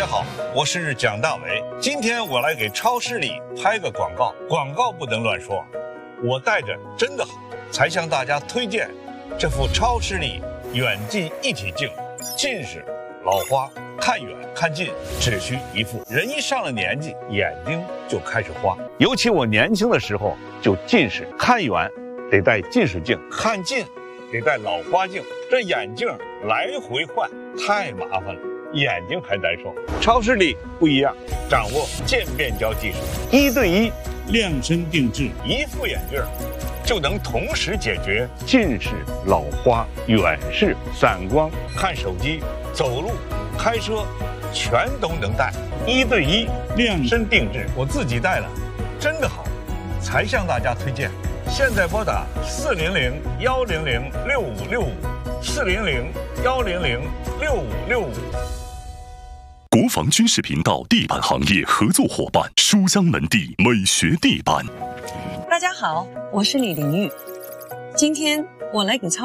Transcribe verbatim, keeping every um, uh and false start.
家好，我是蒋大为。今天我来给超市里拍个广告，广告不能乱说。我带着真的好，才向大家推荐这副超视力远近一体镜。近视、老花，看远看近只需一副。人一上了年纪，眼睛就开始花。尤其我年轻的时候就近视，看远得戴近视镜，看近得戴老花镜。这眼镜来回换太麻烦了，眼睛还难受。超视力不一样，掌握渐变焦技术，一对一量身定制， 一副眼镜就能同时解决近视、老花、远视、散光，看手机、走路、开车，全都能戴。一对一量身定制，我自己戴了，真的好，才向大家推荐。现在拨打四零零幺零零六五六五，四零零幺零零六五六五。 国防军事频道地板行业合作伙伴书香门第美学地板。 大家好，我是李玲玉，今天我来给超